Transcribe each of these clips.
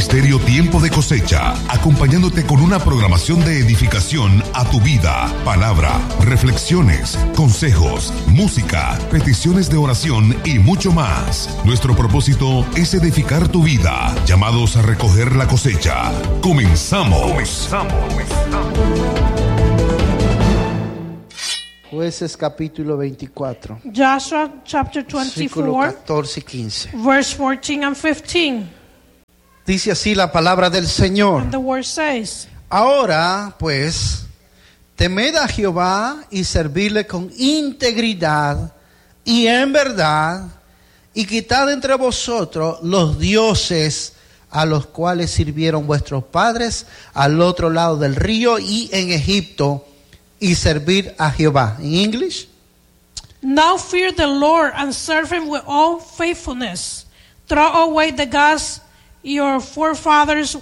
Ministerio Tiempo de Cosecha, acompañándote con una programación de edificación a tu vida, palabra, reflexiones, consejos, música, peticiones de oración y mucho más. Nuestro propósito es edificar tu vida, llamados a recoger la cosecha. Comenzamos. Jueces capítulo 24. Joshua chapter Versículo 24, 14 y 15. verse 14 and 15. Dice así la palabra del Señor. And the word says, Ahora, pues, temed a Jehová y servirle con integridad y en verdad, y quitad entre vosotros los dioses a los cuales sirvieron vuestros padres al otro lado del río y en Egipto, y servir a Jehová. In English? Now fear the Lord and serve him with all faithfulness. Throw away the gods your forefathers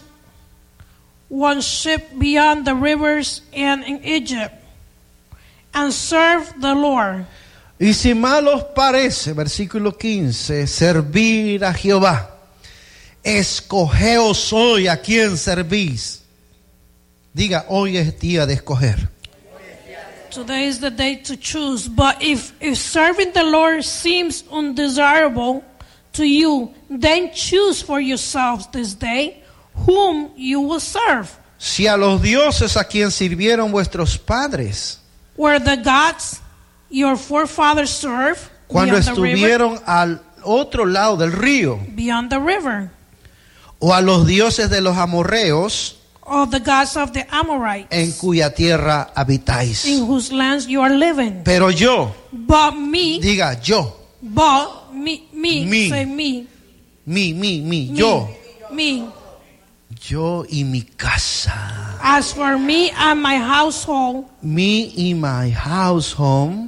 worshipped beyond the rivers and in Egypt, and serve the Lord. Y si mal os parece, versículo 15, servir a Jehová, escogeos hoy a quién servís. Diga, hoy es día de escoger. Today is the day to choose. But if serving the Lord seems undesirable to you, then choose for yourselves this day whom you will serve. Si a los dioses a quien sirvieron vuestros padres, Were the gods your forefathers served cuando beyond the river? estuvieron al otro lado del río, Beyond the river. o a los dioses de los amorreos, Or the gods of the Amorites, en cuya tierra habitáis. in whose lands you are living. Pero yo, But me, diga yo, me, say me, yo, me. yo y mi casa. As for me and my household, Me y my household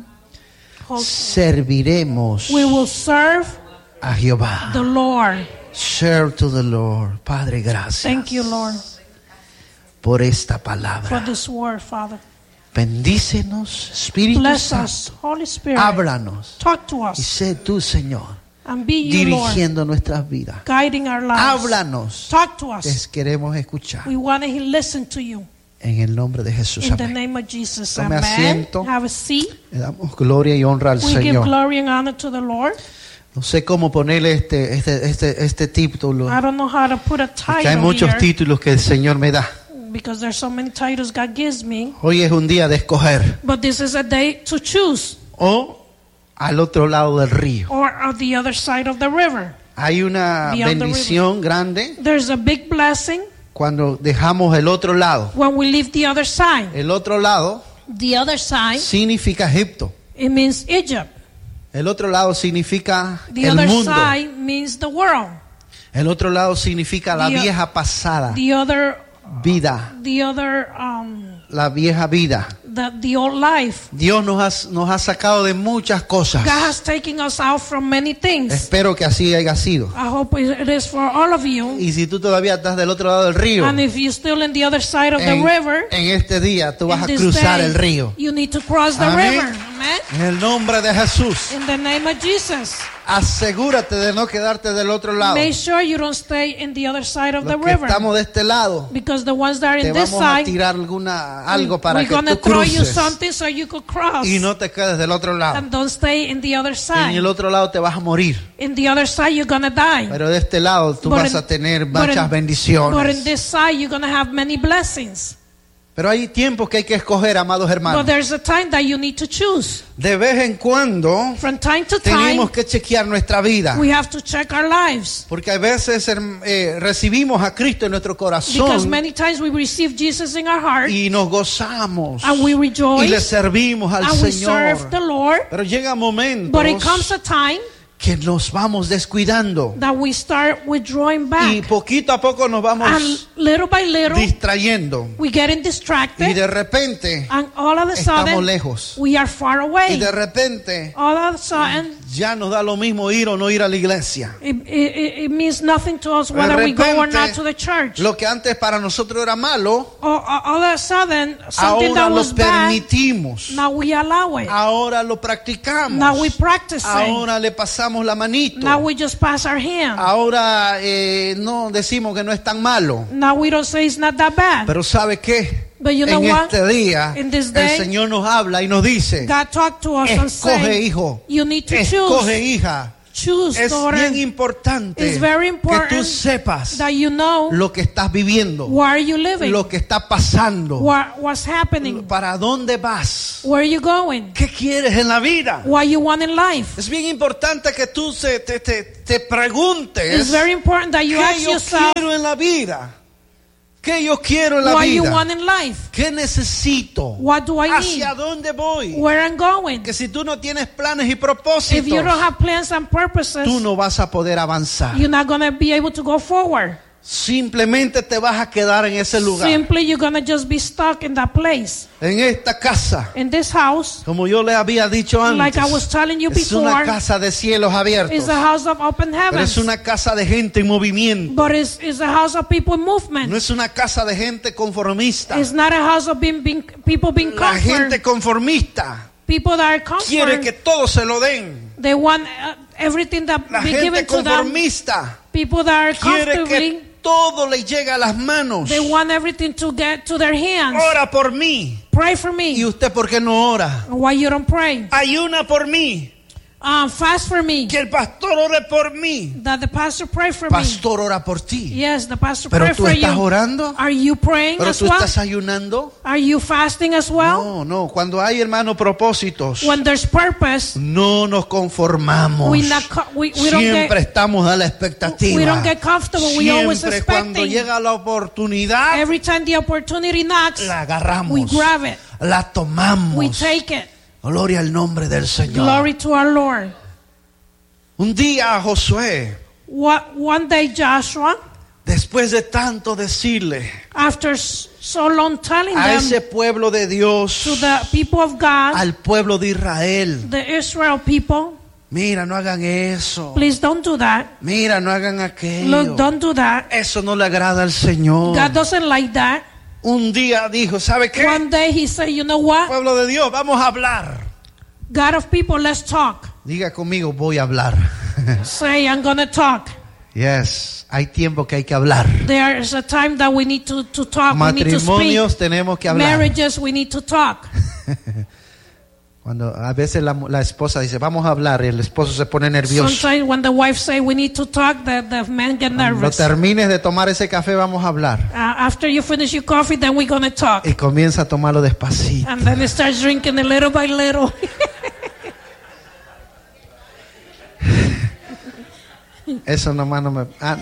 serviremos we will serve a Jehová. the Lord. Serve to the Lord. Padre, gracias. Thank you, Lord, por esta for palabra. this word, Father. Bendícenos, Espíritu Bless us, Santo. Holy Spirit. Háblanos Talk to y us sé tú, Señor, and be you, Lord, dirigiendo nuestras vidas. guiding our lives. Háblanos. Talk to us. Les queremos escuchar. We want to listen to you. En el nombre de Jesús. In the Amén. name of Jesus. Tome Amen. asiento. Have a seat. Le damos gloria y honra al We give Señor. glory and honor to the Lord. No sé cómo ponerle este título. I don't know how to put a Porque hay title muchos here títulos que el Señor me da. because there's so many titles God gives me. Hoy es un día de escoger. But this is a day to choose, O al otro lado del río. or on the other side of the river. Hay una Beyond the bendición grande There's a big blessing cuando dejamos el otro lado. when we leave the other side. El otro lado The other side, significa Egipto. it means Egypt. El otro lado significa The el other mundo. side means the world. El otro lado significa la The- vieja pasada, The other, vida, la vieja vida. the old life. Dios nos ha sacado de muchas cosas. God has taken us out from many things. Espero que así haya sido. I hope it is for all of you. Y si tú todavía estás del otro lado del río, And if you're still in the other side of the en river, este día tú vas in a this cruzar day, el río. you need to cross the Amén. river. Amen. En el nombre de Jesús, In the name of Jesus. asegúrate de no quedarte del otro lado. Make sure you don't stay in the other side of the Los que river. estamos de este lado, Because the ones that are te in this vamos a side, tirar algo para we're que going to tú throw you cruces something so you could cross. y no te quedes del otro lado. And don't stay in the other En side. el otro lado te vas a morir, In the other side, you're going to die. pero de este lado tú But vas in- a tener but in- muchas But in bendiciones. this side, you're going to have many blessings. Pero hay tiempos que hay que escoger, amados But hermanos. there's a time that you need to choose. De vez en cuando From time to time, tenemos que chequear nuestra vida. we have to check our lives. Porque a veces recibimos a Cristo en nuestro Because corazón many times we receive Jesus in our heart y nos gozamos and we rejoice y le servimos al and we Señor. serve the Lord. Pero llega momentos But it comes a time que nos vamos descuidando that we start withdrawing y back. poquito a poco nos vamos And little by little, distrayendo we getting y distracted. de repente And all of a estamos sudden, lejos we are far y away. de repente All of a sudden, ya nos da lo mismo ir o no ir a la iglesia. It means nothing to us whether we go or not to the church. Lo que antes para nosotros era malo, All of a sudden, something ahora that lo was bad, permitimos. now we allow it. Ahora lo practicamos. Now we practice it. Ahora le pasamos la manito. Now we just pass our hand. Ahora no decimos que no es tan malo. Now we don't say it's not that bad. Pero ¿sabe qué? But you know En what? este día In this el day, Señor nos habla y nos dice: God talked to us and escoge, said, hijo, you need to escoge, hija. choose, Es daughter. bien importante It's very que important tú sepas that you know lo que estás viviendo, where are you living, lo que está pasando, what's happening, para dónde vas, where are you going, qué quieres en la vida. what you want in life. Es bien importante que tú te preguntes: It's very important that you ¿qué ask yo yourself quiero en la vida? ¿Qué yo quiero en la what you vida? want in life, ¿Qué necesito? what do I need, ¿Hacia dónde voy? where I'm going. Que si tú no tienes planes y If propósitos, you don't have plans and purposes, tú no vas a poder avanzar. you're not going to be able to go forward. Simplemente te vas a quedar en ese lugar. Simply you're going to just be stuck in that place. En esta casa, In this house, como yo le había dicho antes, like I was telling you es una before, casa de cielos abiertos, is a house of open pero es heavens. una casa de gente en movimiento. But it's a house of people in No movement. es una casa de gente conformista. It's not a house of people being La gente comforted. conformista People that are quiere que comforted, todo se lo den. they want everything that La be gente given to them. conformista People that are quiere comfortably, que todo le llegue a las manos. they want everything to get to their hands. Ora por mí. Pray for ¿Y me. usted por qué no ora? Why you don't pray? Ayuna por mí. Fast for me. Que el pastor ore por mí. That the pastor pray for me. Pastor ora por ti. Yes, the pastor Pero pray tú for estás you. orando. Are you praying Pero as tú well? estás ayunando. Are you fasting as well? No. Cuando hay, hermano, propósitos, When there's purpose, no nos conformamos. we don't Siempre get estamos a la expectativa. we don't get comfortable. We always Siempre cuando expecting. llega la oportunidad, Every time the opportunity knocks, la agarramos, we grab it. la tomamos. We take it. Gloria al nombre del Señor. Glory to our Lord. Un día Josué, One day Joshua, después de tanto decirle after so long telling a them ese pueblo de Dios, to the people of God, al pueblo de Israel: the Israel people, mira, no hagan eso. please don't do that. Mira, no hagan aquello. Look, don't do that. Eso no le agrada al Señor. God doesn't like that. Un día dijo: ¿sabe qué? One day he said, you know what? Pueblo de Dios, vamos a hablar. God of people, let's talk. Diga conmigo: voy a hablar. Say, I'm going to talk. Yes, hay tiempo que hay que hablar. There is a time that we need to talk. We need to speak. Matrimonios tenemos que hablar. Marriages, we need to talk. Cuando a veces la esposa dice: vamos a hablar, y el esposo se pone nervioso. Sometimes when the wife say we need to talk, the man get Cuando nervous. termines de tomar ese café, vamos a hablar. After you finish your coffee, then we're going to talk. Y comienza a tomarlo despacito. And then he starts drinking it little by little. Eso nomás no me...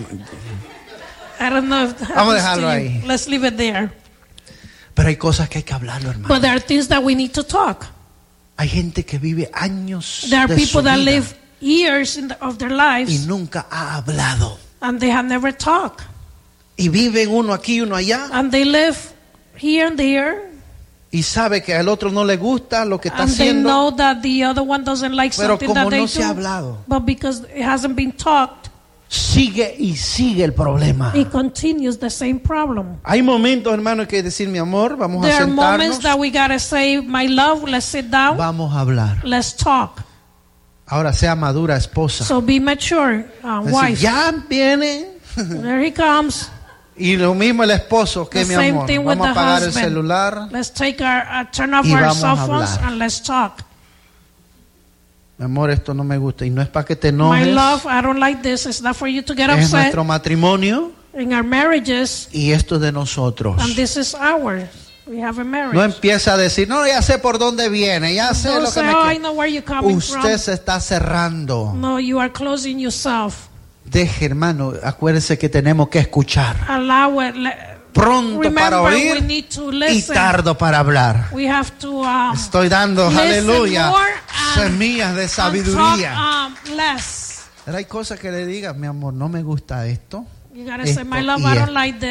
I don't know if that Vamos a happens dejarlo to you. ahí. Let's leave it there. Pero hay cosas que hay que hablarlo, hermano. But there are things that we need to talk. Hay gente que vive años There are de su people that vida live years of their y lives nunca ha hablado. and they have never talked. Y viven uno aquí, uno allá, And they live here and there. y sabe que al otro no le gusta lo que está And they haciendo, know that the other one doesn't like pero something como that they no se ha do. hablado, But because it hasn't been talked, sigue y sigue el problema. it continues the same problem. Hay momentos, hermano, que decir: mi amor, vamos a There are moments sentarnos, that we gotta say, my love, let's sit down, vamos a hablar. let's talk. Ahora sea madura esposa. So be mature, Decir, wife. ya viene. There he comes. Y lo mismo el esposo, que The mi same amor, thing with vamos a the apagar el husband. celular. Let's take turn off Y our vamos cell a phones hablar. and let's talk. Mi amor, esto no me gusta. Y no es para que te My enojes. love, I don't like this. It's not for you to get Es upset. nuestro matrimonio In our marriages, y esto es de nosotros. and this is ours. We have a marriage. No empieza a decir: no, ya sé por dónde viene, ya sé Don't lo que say, me oh, I quiere. know where you're coming Usted se está cerrando. from. No, you are closing yourself. Deje, hermano, acuérdese que tenemos que escuchar. Allow it. Pronto para Remember, we oír need to y listen. tardo para hablar. We have to Estoy dando, listen aleluya, more and- semillas de and sabiduría. talk less. Pero hay cosas que le digas: mi amor, no me gusta esto. You gotta say, my Esto love, y I don't esto. like this.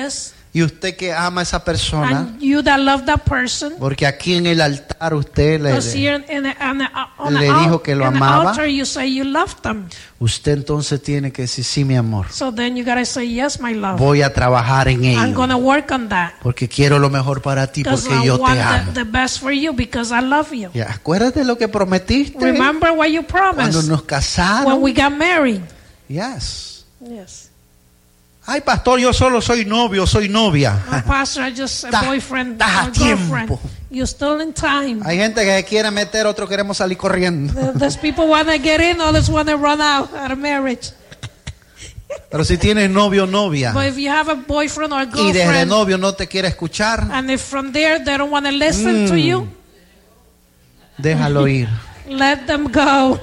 Y usted que ama a esa persona, and you that love that person, porque aquí en el altar usted because here on le dijo que lo the amaba. altar you say you love them. Usted entonces tiene que decir, sí, mi amor, So then you gotta say, yes, my love. voy a trabajar en I'm ello, gonna work on that. porque quiero lo mejor para ti, Because porque I yo te want amo. the best for you because I love you. Ya, acuérdate lo que prometiste Remember what you cuando promised nos when casaron. we got married. Yes. Yes. Ay, pastor, yo solo soy novio, soy novia. Oh, Pastor, I just a Estás- boyfriend estás a or girlfriend. tiempo. You're still in time. Hay gente que se quiere meter, otros queremos salir corriendo. There's people want to get in, others want to run out of marriage. Pero si tienes novio o novia But if you have a boyfriend or a y desde girlfriend, novio no te quiere escuchar, and if from there they don't want to listen to you, déjalo ir. let them go.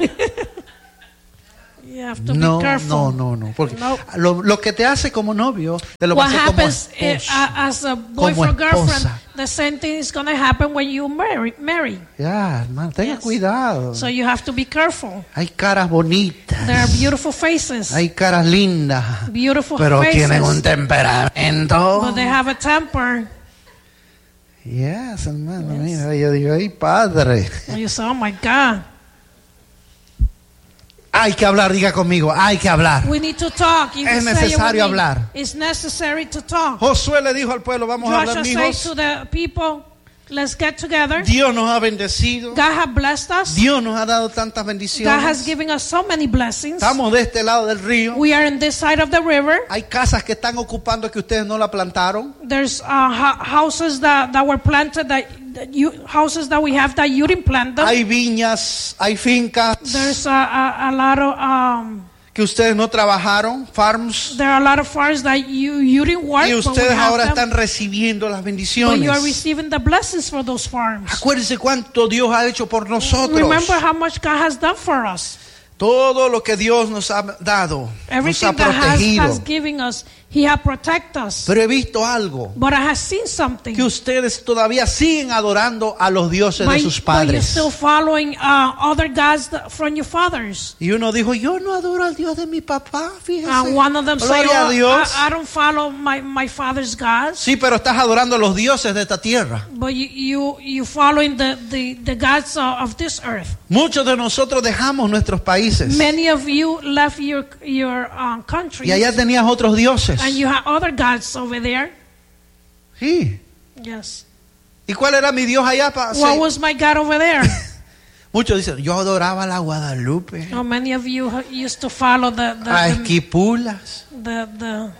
You have to No, be careful. no. Porque No. lo que te hace como novio, te lo va a What hacer como happens esposa. as a Como boyfriend girlfriend, esposa. the same thing is going to happen when you marry. Ya, hermano, tenga Yes. cuidado. So you have to be careful. Hay caras bonitas. There are beautiful faces, Hay caras lindas. beautiful Pero tienen un faces, temperamento. but they have a temper. Yes, hermano, mira, yo digo, ay, padre. And you say, oh my God, Hay que hablar, diga conmigo, hay que hablar. we need to talk. You Es can say it necesario with me. hablar. It's necessary to talk. Josué le dijo al pueblo, vamos a Joshua hablar, said hijos. to the people, let's get together. Dios nos ha bendecido. God has blessed us. Dios nos ha dado tantas God has bendiciones. given us so many blessings. Estamos de este lado del río. We are in this side of the river. Hay casas que están ocupando que ustedes no la plantaron. There's houses that were planted houses that we have that you didn't plant them. Hay viñas, hay fincas There's a lot of que ustedes no trabajaron, farms. there are a lot of farms that you didn't work, Y but we ustedes have ahora them. están recibiendo las But you are bendiciones. receiving the blessings for those farms. Acuérdense cuánto Dios ha hecho por nosotros. Remember how much God has done for us. Todo lo que Dios nos ha dado, nos ha Everything that protegido. has given us, He has protected us. Pero he visto algo, But I have seen something. que ustedes todavía siguen adorando a los dioses de sus But you're padres. still following other gods from your fathers. Y uno dijo, yo no adoro al Dios de mi papá, fíjese. One of them say, Gloria a Dios. I don't follow my father's gods. Sí, pero estás adorando a los dioses de esta tierra. But you following the gods of this earth. Muchos de nosotros dejamos nuestros países. Many of you left your country, Y allá tenías otros dioses. and you have other gods over there. Sí. Yes. ¿Y cuál era mi Dios allá? What was my God over there? Muchos dicen, yo adoraba a la Guadalupe, Oh, many of you used to follow a Esquipulas, the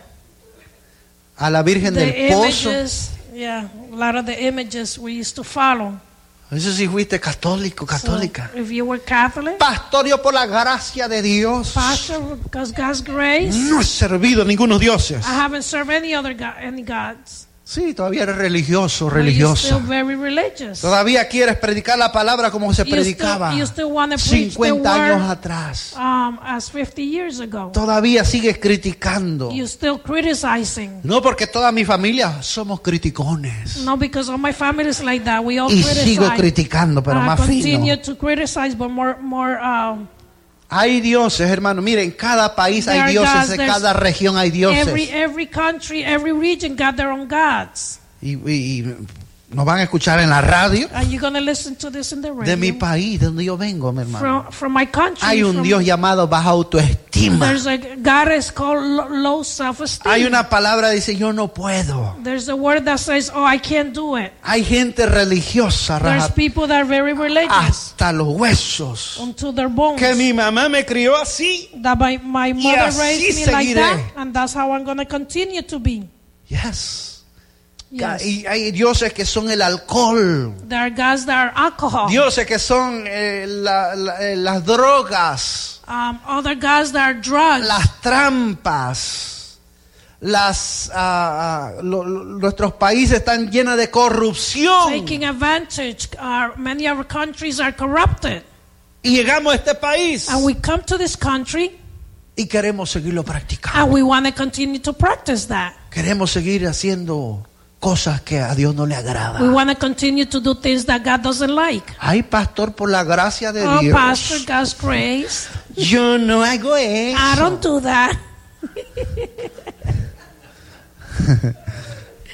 a la Virgen del Pozo. images. Yeah, a lot of the images we used to follow. Eso sí fuiste católico, católica. So if you were Catholic, Pastor, yo por la gracia de Dios Pastor, because God's grace, no he servido a ningunos dioses. I haven't served any gods. Sí, todavía eres religioso, But you're still religiosa. very religious. Todavía quieres predicar la palabra como se You predicaba still want to preach the 50 años word atrás. as 50 years ago. Todavía sigues criticando. You're still criticizing. No, porque toda mi familia somos criticones. No, because all my family is like that. We all Y criticize. sigo criticando, pero más continue fino. to criticize, but more. Hay dioses, hermano. Miren, en cada país There hay are dioses, gods, en there's cada región hay dioses. every country, every region got their own gods. Y nos van a escuchar en la radio. Are you going to listen to this in the radio? De mi país, de donde yo vengo, mi hermano. From my country. Hay un Dios llamado baja autoestima. There's a God is called low self-esteem. Hay una palabra que dice yo no puedo. There's a word that says, "Oh, I can't do it." Hay gente religiosa, There's people that are very religious hasta los huesos. unto their bones. Que mi mamá me crió así. That my mother así raised me like seguiré. that, and that's how I'm going to continue to be. Yes. Yes. Y hay dioses que son el alcohol. There are gods that are alcohol. Dioses que son las drogas. Other gods that are drugs. Las trampas. Nuestros países están llenos de corrupción. Taking advantage. Many of our countries are corrupted. Y llegamos a este país And we come to this country y queremos seguirlo practicando. and we want to continue to practice that. Queremos seguir haciendo cosas que a Dios no le We agradan. want to continue to do things that God doesn't like. Ay, pastor, por la gracia de Oh, Dios, Pastor, God's grace. yo no hago eso. I don't do that.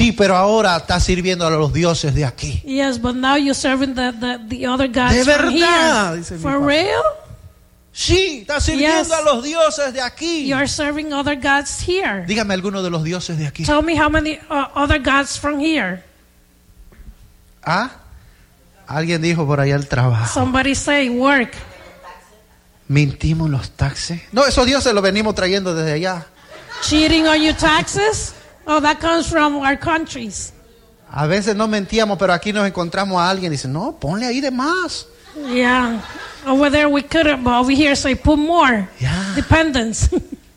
Sí, pero ahora está sirviendo a los dioses de aquí. Yes, but now you're serving the other gods De from verdad, here. dice mi For papá. real? Sí, está sirviendo Yes. a los dioses de aquí. You're serving other gods here. Dígame alguno de los dioses de aquí. Tell me how many other gods from here. ¿Ah? Alguien dijo por allá el trabajo. Somebody say work. Mintimos los taxes. No, esos dioses los venimos trayendo desde allá. Cheating on your taxes? Oh, that comes from our countries. A veces no mentíamos, pero aquí nos encontramos a alguien y dice, no, ponle ahí de más. Yeah. Over there we couldn't, but over here say put more. Yeah. Dependence.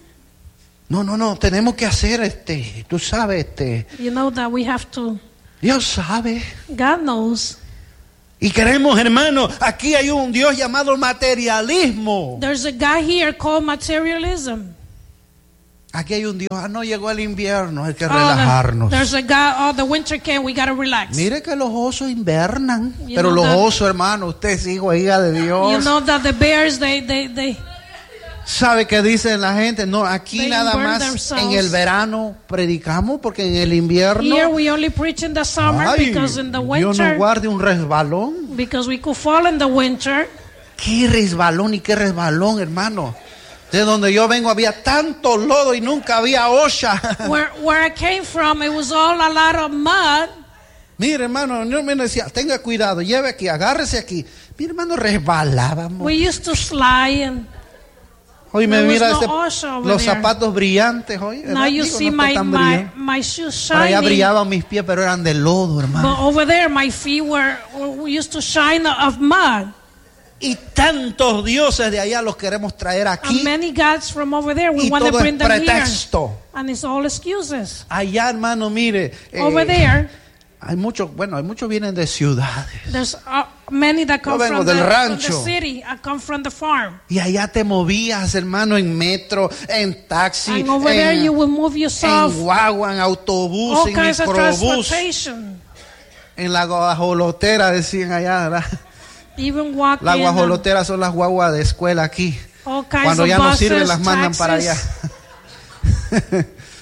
No, tenemos que hacer tú sabes, You know that we have to. Dios sabe. God knows. Y queremos, hermano, aquí hay un Dios llamado materialismo. There's a guy here called materialism. Aquí hay un Dios, no llegó el invierno, hay que relajarnos. There's a guy, the winter came, we gotta relax. Mire que los osos invernan, You pero know los that- osos, hermano, usted es hijo e hija de Dios. You know that the bears, they ¿Sabe qué dice la gente? No, aquí They nada burn más themselves. en el verano predicamos, porque en el invierno, here we only preach in the summer ay, because in the Dios winter, nos guarde un resbalón. because we could fall in the winter. Qué resbalón y qué resbalón, hermano. De donde yo vengo había tanto lodo y nunca había OSHA. Where I came from, it was all a lot of mud. Mire, hermano, yo me decía, tenga cuidado, lleve aquí, agárrese aquí. Mi hermano, resbalábamos. We used to slide, and Hoy me there was mira no OSHA over los there. zapatos brillantes. Hoy, now you see my shoes Para allá shining. brillaban mis pies, pero eran de lodo, hermano. But over there, my feet we used to shine of mud. Y tantos dioses de allá los queremos traer aquí. And many gods from over there, we Y want to todo es bring them here. pretexto. And it's all excuses. Allá, hermano, mire. Over there, Hay muchos vienen de ciudades. there's many that come vengo from del the rancho. city. I come from the farm. Y allá te movías, hermano, en metro, en taxi, And over there, you will move yourself. en guagua, en autobús, All en kinds of microbús. transportation. En la guajolotera, decían allá, ¿verdad? Even walking. Las guajoloteras son las guaguas de escuela aquí. All kinds Cuando of ya no buses, sirven, las mandan para allá. taxis.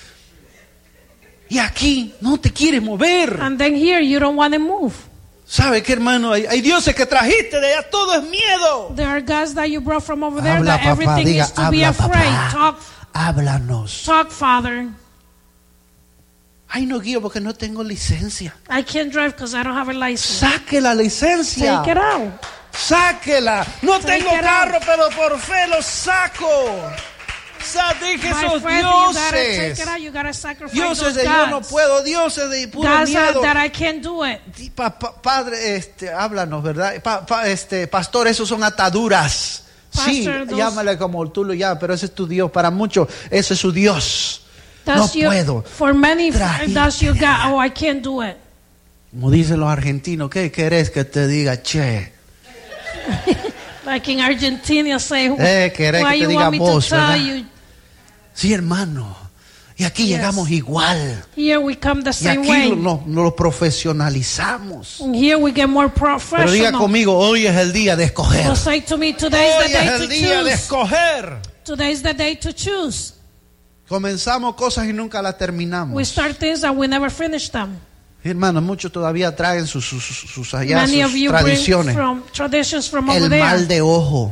Y aquí no te quieres mover. And then here, you don't want to move. ¿Sabe qué, hermano? Hay dioses que trajiste de allá, todo es miedo. There are gods that you brought from over there Habla, that papá, everything diga, is to be habla, afraid. papá. Háblanos. Talk, Father. Ay, no guío porque no tengo licencia. I can't drive because I don't have a license. Saque la licencia. Take it out. Sáquela. No Take tengo it carro, pero por fe lo saco. Dije My esos friend, you gotta take dioses. it out. You gotta sacrifice Dioses those de yo no gods. puedo, dioses de puro Gods miedo. that I can't do it. Sí, padre, háblanos, ¿verdad? Pastor, esos son ataduras. Sí, Pastor, those- llámale como tú lo llamas, pero ese es tu Dios. Para muchos, ese es su Dios. No puedo. For many, Trajiste. that's your God. Oh, I can't do it. Como dicen los argentinos, ¿qué querés que te diga, che? Like in Argentina, say, querés why que te you diga want me vos, to tell ¿verdad? you? Sí, hermano. Y aquí Yes. llegamos igual. Here we come the Y same aquí way. nos lo profesionalizamos. And here we get more Pero diga professional. conmigo, hoy es el día de escoger. So say to me, today's Hoy the day es to el día de choose. escoger. Today's the day to choose. Comenzamos cosas y nunca las terminamos. We start things and we never finish them. Hermanos, muchos todavía traen sus allá, Many of sus you tradiciones. bring from traditions from over El there. mal de ojo.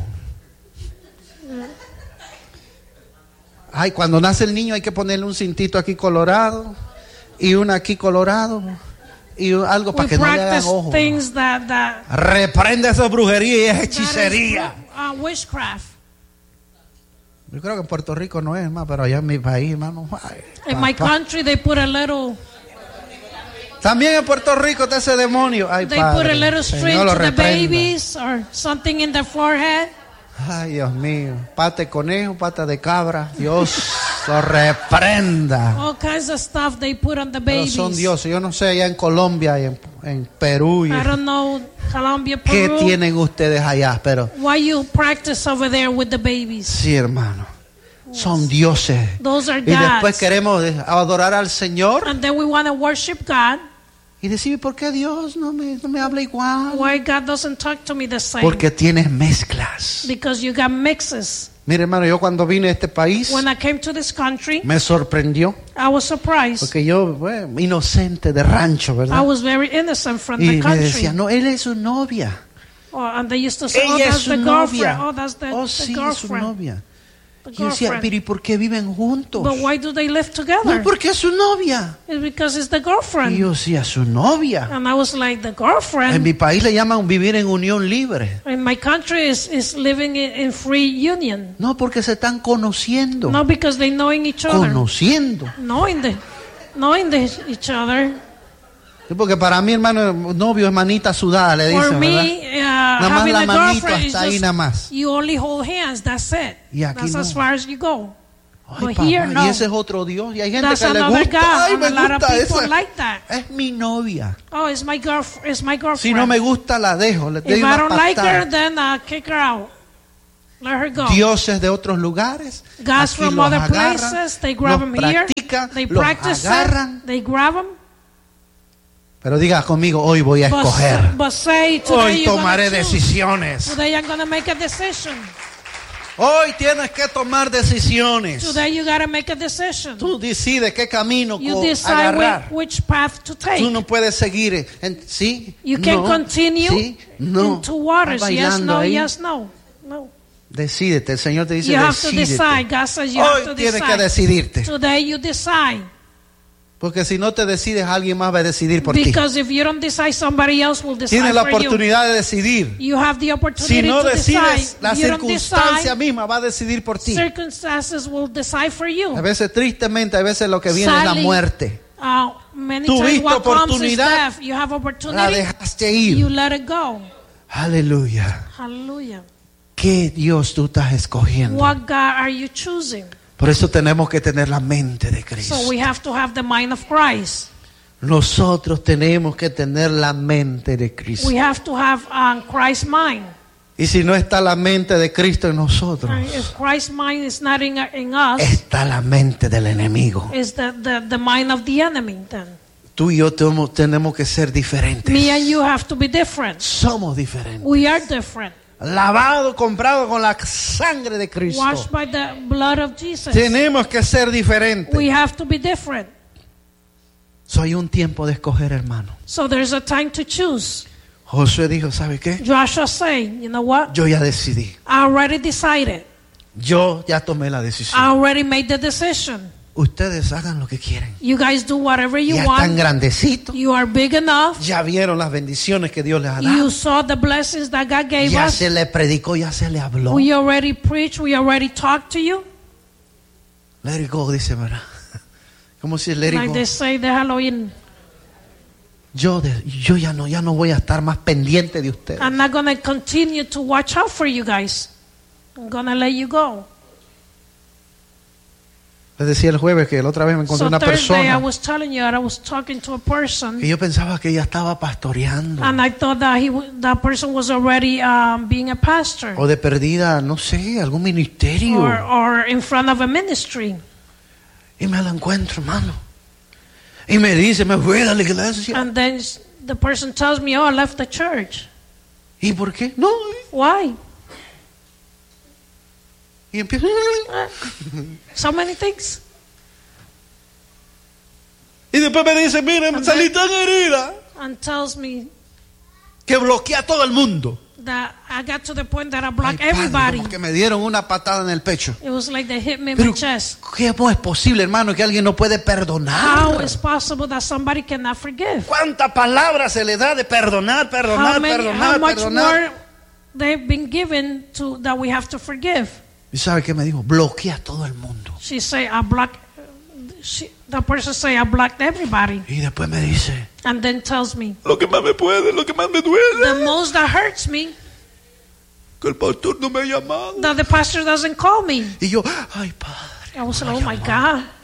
Ay, cuando nace el niño hay que ponerle un cintito aquí colorado y una aquí colorado y algo para We que no le hagan practice ojo. things that Reprende esa brujería y esa that is, hechicería. witchcraft. Yo creo que en Puerto Rico no es más, pero allá en mi país, hermano. Ay, In my papá. country, they put a little. También en Puerto Rico está ese demonio. Ay, They put a padre, little string Señor, lo to the reprenda. babies or something in their forehead. Ay, Dios mío. Pata de conejo, pata de cabra. Dios lo reprenda. All kinds of stuff they put on the Pero babies. son dioses. Yo no sé, allá en Colombia y en Perú. I don't know, Colombia, ¿Qué Peru. tienen ustedes allá? Pero Why you practice over there with the babies? sí, hermano. Son dioses. Those are Y después gods. queremos adorar al Señor. And then we want to worship God. Y decir, ¿por qué Dios no me habla igual? Why God doesn't talk to me the same? Porque tienes mezclas. Because you got mixes. Mire, hermano, yo cuando vine a este país When I came to this country, me sorprendió. I was surprised. Porque yo, bueno, inocente de rancho, I ¿verdad? was very innocent from Y the me country. decía, no, él es su novia. Oh, and they used to say, oh, Ella es that's su the girlfriend. novia. Oh, that's the, Oh, the sí, es su girlfriend. novia. The Y yo decía, girlfriend. pero ¿y por qué viven juntos? But why do they live together? No, porque es su novia. It's because it's the Y girlfriend. yo decía, su novia. And I was like, the En girlfriend mi país le llaman vivir en unión libre. in my country is living in free union. No, porque se están conociendo. Not because they knowing each other. Conociendo. Knowing each other. Sí, porque para mí, hermano, novio es manita sudada, le For dicen, ¿verdad? me, Nada más having la a manito girlfriend is hasta ahí just, nada más. you only hold hands, that's it. Y aquí That's no. as far as you go. Ay, But papá, here, no. y ese es otro Dios. Y hay gente That's que le another gusta. God, Ay, and me a lot of gusta people esa. like that. Es mi novia. Oh, it's my girlfriend. Si no me gusta, la dejo. Le doy If I una don't like her, patada. then kick her out. Let her go. Dioses de otros lugares. Guys aquí from los other agarran, places, they grab los them here. practican, They los practice agarran. it. They grab them. Pero diga conmigo, hoy voy a escoger. But say today Hoy you're tomaré gonna choose. decisiones. Today I'm gonna make a decision. Hoy tienes que tomar decisiones. Today you gotta make a decision. Tú decides qué camino You decide agarrar. which path to take. Tú no puedes seguir. ¿Sí? You can No. continue ¿Sí? No. into waters. Vas Yes, bailando no, ahí. yes, no. No. Decídete. El Señor te dice, You have to decídete. decide. God says you have Hoy to tienes que decide. decidirte. Today you decide. Porque si no te decides, alguien más va a decidir por ti. Because if you don't decide, somebody else will decide Tienes la for you. oportunidad de decidir. You have the Si opportunity no to decides, decide. la If you don't circunstancia decide, misma va a decidir por ti. circumstances will decide for you. A veces, tristemente, a veces lo que viene es la Sadly, muerte. Many Tuviste times what comes is oportunidad, death. You have La opportunity, dejaste you ir. let it go. Aleluya. Hallelujah. ¿Qué Dios tú estás escogiendo? What God are you choosing? Por eso tenemos que tener la mente de Cristo. So we have to have the mind of Christ. Nosotros tenemos que tener la mente de Cristo. We have to have Christ's mind. Y si no está la mente de Cristo en nosotros, If Christ's mind is not in us, está la mente del enemigo. is the mind of the enemy then. Tú y yo tenemos que ser diferentes. Me and you have to be different. Somos diferentes. We are different. Lavado, comprado con la sangre de Cristo. Washed by the blood of Jesus. Tenemos que ser diferentes. We have to be different. Hay un tiempo de escoger, hermano. So there's a time to choose. Josué dijo, ¿sabe qué? Joshua saying, you know what? Yo ya decidí. I already decided. Yo ya tomé la decisión. I already made the decision. Ustedes hagan lo que quieren. You guys do whatever you Ya están want. grandecitos. You are big enough. Ya vieron las bendiciones que Dios les ha You dado. saw the blessings that God gave Ya us. se le predicó, ya se le habló. We already preached. We already talked to you. Let it go, dice, ¿verdad? ¿Cómo si let it Like go? they say, déjalo ir. Yo ya no voy a estar más pendiente de ustedes. I'm not going to continue to watch out for you guys. I'm going to let you go. Les decía el jueves que la otra vez me encontré So una Thursday I persona was telling you that I was talking to a person. que yo pensaba que ella estaba pastoreando. And I thought that that person was already being a pastor. O de perdida, no sé, algún ministerio. Or in front of a ministry. Y me la encuentro, hermano. Y me dice, me fui a la iglesia. And then the person tells me, oh, I left the church. ¿Y por qué? No. Why? Y empiezo. So many things. Y después me dice, miren, salí tan herida And tells me que bloqueé a todo el mundo. that I got to the point that I Ay, blocked padre, everybody. como que me dieron una patada en el pecho. It was like they hit me in Pero, my chest. ¿cómo es posible, hermano, que alguien no puede How perdonar? is possible that somebody cannot forgive? ¿Cuántas palabras se le da de perdonar, How perdonar, how much perdonar? more they've been given to that we have to forgive? ¿Y sabe qué me dijo? Bloqueé a todo el mundo. She say I blocked. The person say I blocked everybody, Y después me dice, and then tells me lo que más me puede, lo que más me duele, the most that hurts me que el pastor no me ha llamado. that the pastor doesn't call me. Y yo, ay, padre. I was no like, me oh my llamó. God.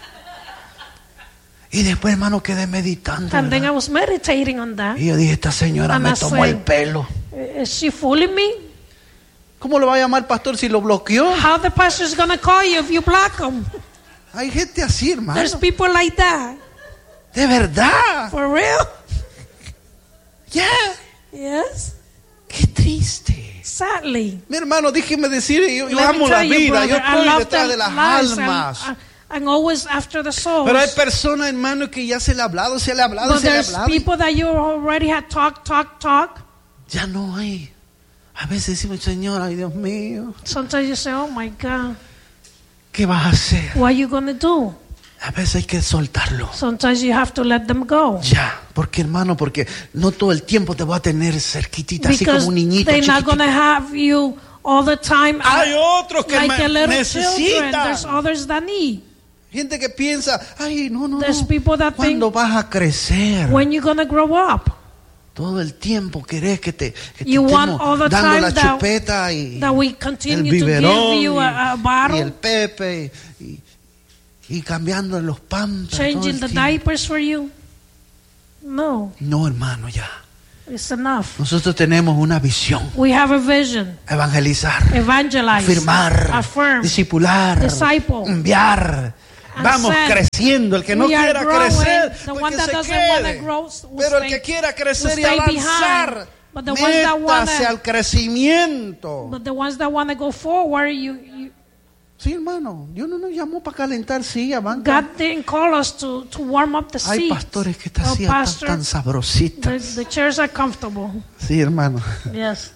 Y después, hermano, quedé meditando. And then I ¿verdad? was meditating on that. Y yo dije, esta señora And me I tomó el said, pelo. Is she fooling me? ¿Cómo lo va a llamar pastor si lo bloqueó? How the pastor's gonna call you if you block him? Hay gente así, hermano. There's people like that. De verdad. For real? Yeah. Yes. Qué triste. Sadly. Mi hermano, déjeme decir, yo Let me amo la tell you, vida, yo brother, I estoy love detrás the de las lives almas. and always after the souls. Pero hay personas, hermano, que ya se le ha hablado, But se le ha there's hablado. people that you already had talk. Ya no hay. A veces decimos, Señor, ay Dios mío, Sometimes you say, oh my God, ¿qué vas a hacer? what are you going to do? A veces hay que soltarlo. Sometimes you have to let them go. Ya, porque hermano, porque no todo el tiempo te voy a tener cerquitita, así Because como un niñito they're not going chiquitito. to have you all the time Hay otros que like a little children. necesitan. There's others that need. Gente que piensa, ay, no. There's people that ¿Cuándo vas a crecer? When you're going to grow up, Todo el tiempo querés que te you want all the dando time la chupeta y that we el continue to biberón give you a y bottle, el pepe y cambiando los pampers. todo changing el the tiempo. diapers for you. No, No, hermano, ya. it's enough. Nosotros tenemos una visión. We have a vision. Evangelizar, Evangelize, afirmar, affirm, discipular, disciple, enviar. and Vamos send. creciendo. El que no We are quiera growing. crecer, The pues one que that se doesn't want quede. to grow will Pero el stay- que quiera crecer y will stay avanzar, behind. But the ones that métase wanna- al crecimiento. But the ones that want to go forward, Sí, hermano, Dios no nos llamó para calentar silla, banca. God didn't call us to warm up the Hay seats. pastores que están Oh, así, pastor, tan sabrositas. the chairs are comfortable. Sí, hermano. Yes.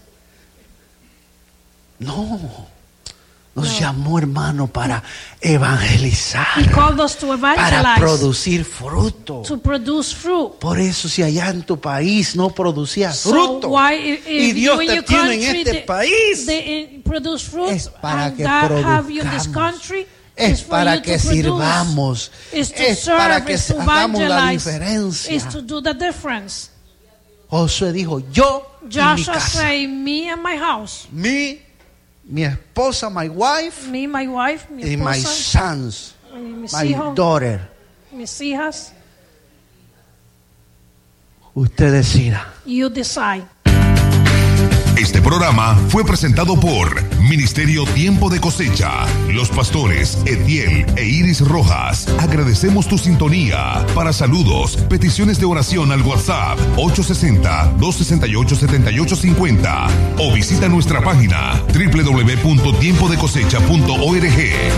No. Nos llamó, hermano, para evangelizar, He called us to para evangelize, producir fruto. to produce fruit. Por eso, si allá en tu país no producías So fruto, why, y if Dios you in te your tiene en country, este país, they produce fruits, es para and que God have you in this produzcamos. country, es is for para you que to produce, sirvamos, is to es serve, para que is to hagamos la evangelize, diferencia. is to do the difference. Josué dijo, yo y mi Joshua casa, say, me and my house, mi esposa, my wife, me, my wife, mi y my esposa, sons, mis my hijos, daughter. mis hijas. Usted decida. You decide. Este programa fue presentado por Ministerio Tiempo de Cosecha. Los pastores Etiel e Iris Rojas. Agradecemos tu sintonía. Para saludos, peticiones de oración al WhatsApp 860-268-7850 o visita nuestra página www.tiempodecosecha.org.